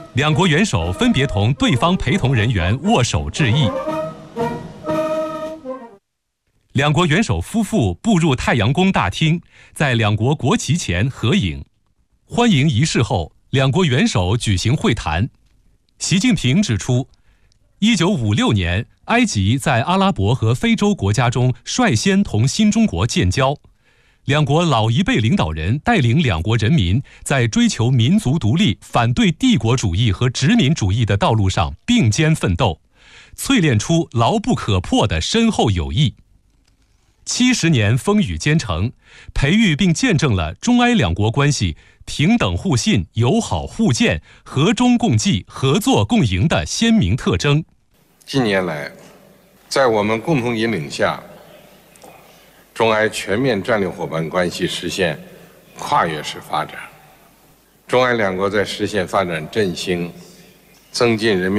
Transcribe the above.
两国元首分别同对方陪同人员握手致意。两国元首夫妇步入太阳宫大厅，在两国国旗前合影。欢迎仪式后，两国元首举行会谈。习近平指出，1956年，埃及在阿拉伯和非洲国家中率先同新中国建交。两国老一辈领导人带领两国人民在追求民族独立、反对帝国主义和殖民主义的道路上并肩奋斗，淬炼出牢不可破的深厚友谊。70年风雨兼程，培育并见证了中埃两国关系平等互信、友好互鉴、和衷共济、合作共赢的鲜明特征。 近年来，在我们共同引领下，中埃全面战略伙伴关系实现跨越式发展。中埃两国在实现发展振兴、增进人民